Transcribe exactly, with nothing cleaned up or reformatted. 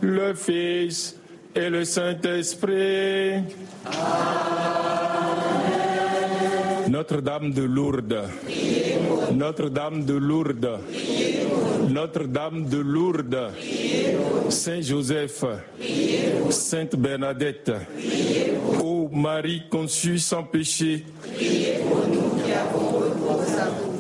le Fils et le Saint-Esprit. Notre-Dame de Lourdes, Notre-Dame de Lourdes, Notre-Dame de Lourdes, Saint-Joseph, Sainte Bernadette, ô Marie conçue sans péché, priez pour nous qui avons recours à vous.